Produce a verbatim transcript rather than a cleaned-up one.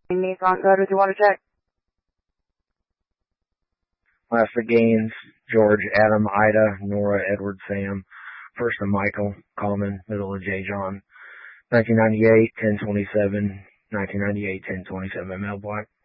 Nissan code with your water check. Last of Gaines, George, Adam, Ida, Nora, Edward, Sam. First of Michael, Coleman, middle of J. John. nineteen ninety-eight, ten twenty-seven, nineteen ninety-eight, ten twenty-seven, mail black.